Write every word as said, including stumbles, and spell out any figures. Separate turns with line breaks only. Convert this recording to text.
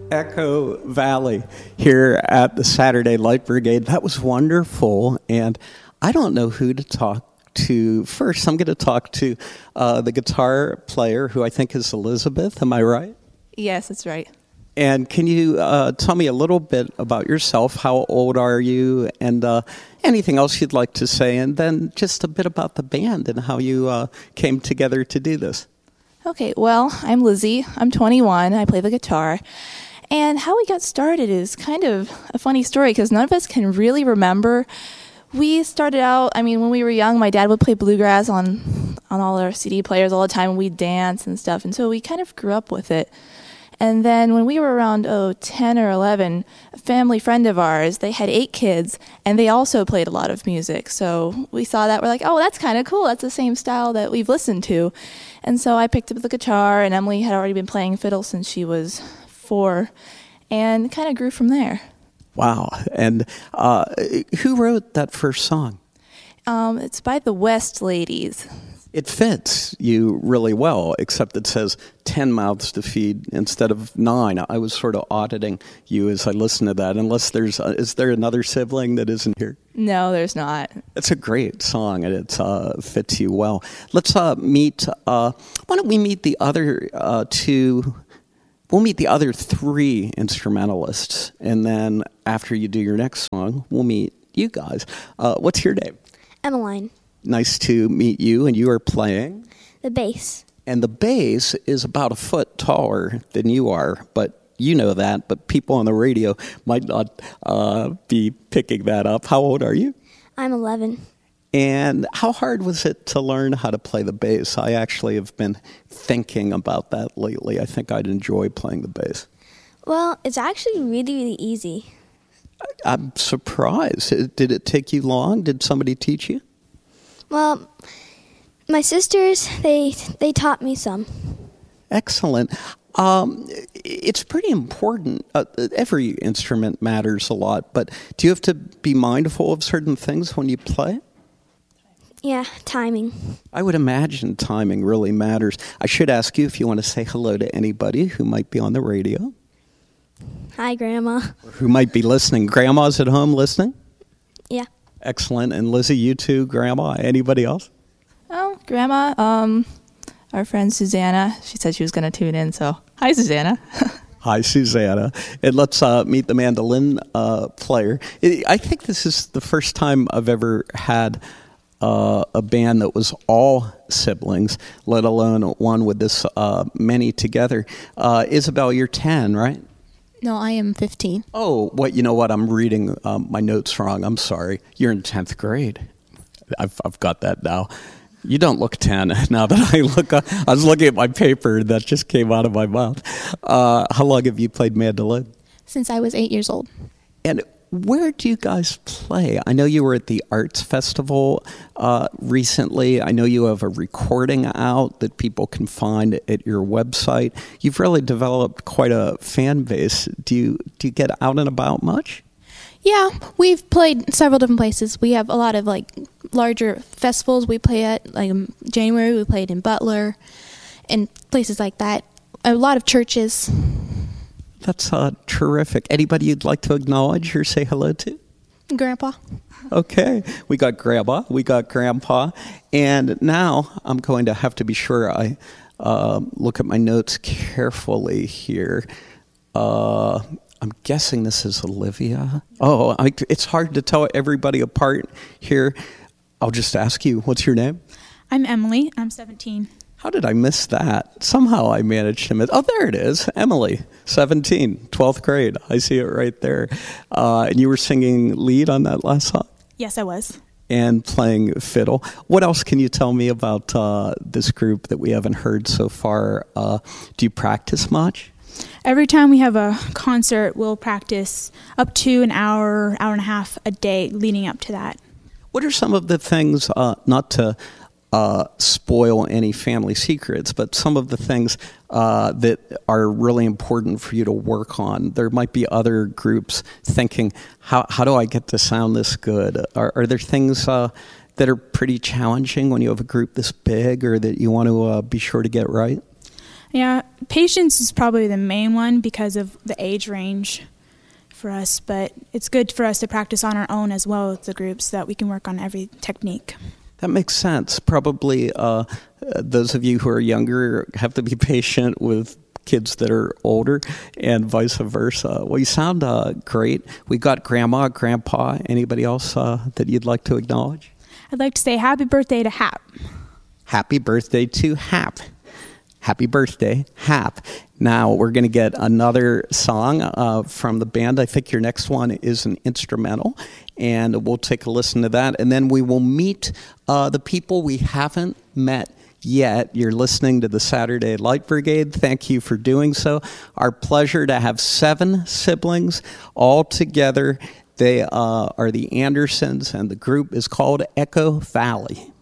Echo Valley here at the Saturday Light Brigade. That was wonderful, and I don't know who to talk to first. I'm going to talk to uh, the guitar player, who I think is Elizabeth. Am I right?
Yes, that's right.
And can you uh, tell me a little bit about yourself? How old are you? And uh, anything else you'd like to say? And then just a bit about the band and how you uh, came together to do this.
Okay, well, I'm Lizzie. I'm twenty-one. I play the guitar. And how we got started is kind of a funny story because none of us can really remember. We started out, I mean, when we were young, my dad would play bluegrass on, on all our C D players all the time, and we'd dance and stuff. And so we kind of grew up with it. And then when we were around, oh, ten or eleven, a family friend of ours, they had eight kids, and they also played a lot of music. So we saw that. We're like, oh, that's kind of cool. That's the same style that we've listened to. And so I picked up the guitar, and Emily had already been playing fiddle since she was four, and kind of grew from there.
Wow. And uh, who wrote that first song?
Um, it's by the West Ladies.
It fits you really well, except it says ten mouths to feed instead of nine. I was sort of auditing you as I listened to that, unless there's, uh, is there another sibling that isn't here?
No, there's not.
It's a great song, and it uh, fits you well. Let's uh, meet, uh, why don't we meet the other uh, two, we'll meet the other three instrumentalists, and then after you do your next song, we'll meet you guys. Uh, what's your name?
Emmeline.
Nice to meet you, and you are playing?
The bass.
And the bass is about a foot taller than you are, but you know that, but people on the radio might not uh, be picking that up. How old are you?
I'm eleven.
And how hard was it to learn how to play the bass? I actually have been thinking about that lately. I think I'd enjoy playing the bass.
Well, it's actually really, really easy.
I- I'm surprised. Did it take you long? Did somebody teach you?
Well, my sisters, they they taught me some.
Excellent. Um, it's pretty important. Uh, every instrument matters a lot, but do you have to be mindful of certain things when you play?
Yeah, timing.
I would imagine timing really matters. I should ask you if you want to say hello to anybody who might be on the radio.
Hi, Grandma.
Or who might be listening. Grandma's at home listening?
Yeah.
Excellent. And Lizzie, you too, Grandma. Anybody else?
Oh, Grandma, um, our friend Susanna, she said she was going to tune in, so hi, Susanna.
Hi, Susanna. And let's uh, meet the mandolin uh, player. I think this is the first time I've ever had uh, a band that was all siblings, let alone one with this uh, many together. Uh, Isabel, you're ten, right?
No, I am fifteen.
Oh, what? You know what? I'm reading um, my notes wrong. I'm sorry. You're in tenth grade. I've I've got that now. You don't look ten. Now that I look, I was looking at my paper that just came out of my mouth. Uh, how long have you played mandolin?
Since I was eight years old.
And where do you guys play? I know you were at the Arts Festival uh, recently. I know you have a recording out that people can find at your website. You've really developed quite a fan base. Do you do you get out and about much?
Yeah, we've played several different places. We have a lot of like larger festivals we play at. Like in January, we played in Butler and places like that. A lot of churches.
That's uh, terrific. Anybody you'd like to acknowledge or say hello to?
Grandpa.
Okay. We got Grandma. We got Grandpa. And now I'm going to have to be sure I uh, look at my notes carefully here. Uh, I'm guessing this is Olivia. Oh, I, it's hard to tell everybody apart here. I'll just ask you, what's your name?
I'm Emily. I'm seventeen.
How did I miss that? Somehow I managed to miss. Oh, there it is. Emily, seventeen, twelfth grade. I see it right there. Uh, and you were singing lead on that last song?
Yes, I was.
And playing fiddle. What else can you tell me about uh, this group that we haven't heard so far? Uh, do you practice much?
Every time we have a concert, we'll practice up to an hour, hour and a half a day leading up to that.
What are some of the things, uh, not to uh, spoil any family secrets, but some of the things uh, that are really important for you to work on? There might be other groups thinking, how how do I get to sound this good? Are, are there things uh, that are pretty challenging when you have a group this big or that you want to uh, be sure to get right?
Yeah, patience is probably the main one because of the age range for us, but it's good for us to practice on our own as well with the groups so that we can work on every technique.
That makes sense. Probably uh, those of you who are younger have to be patient with kids that are older and vice versa. Well, you sound uh, great. We got Grandma, Grandpa. Anybody else uh, that you'd like to acknowledge?
I'd like to say happy birthday to Hap.
Happy birthday to Hap. Happy birthday, Hap. Now we're going to get another song uh, from the band. I think your next one is an instrumental, and we'll take a listen to that. And then we will meet uh, the people we haven't met yet. You're listening to the Saturday Light Brigade. Thank you for doing so. Our pleasure to have seven siblings all together. They uh, are the Andersons, and the group is called Echo Valley.